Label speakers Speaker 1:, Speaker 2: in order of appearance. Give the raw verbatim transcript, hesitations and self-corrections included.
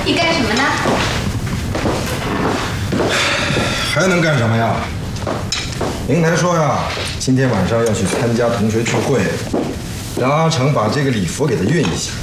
Speaker 1: 你干什么呢？
Speaker 2: 还能干什么呀？明台说呀，今天晚上要去参加同学聚会，让阿成把这个礼服给他熨一下。